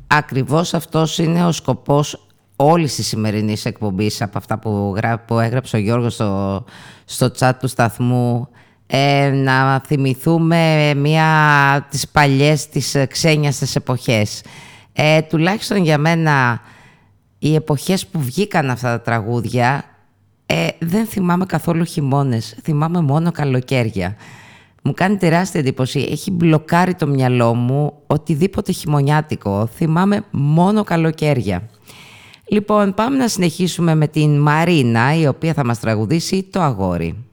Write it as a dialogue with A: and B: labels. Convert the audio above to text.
A: Ακριβώς αυτός είναι ο σκοπός όλης της σημερινής εκπομπής, από αυτά που έγραψε ο Γιώργος στο chat του σταθμού, να θυμηθούμε τις παλιές, τις ξένιαστες εποχές. Τουλάχιστον για μένα, οι εποχές που βγήκαν αυτά τα τραγούδια, δεν θυμάμαι καθόλου χειμώνες, θυμάμαι μόνο καλοκαίρια. Μου κάνει τεράστια εντύπωση, έχει μπλοκάρει το μυαλό μου οτιδήποτε χειμωνιάτικο, θυμάμαι μόνο καλοκαίρια. Λοιπόν, πάμε να συνεχίσουμε με την Μαρίνα, η οποία θα μας τραγουδήσει «Το αγόρι».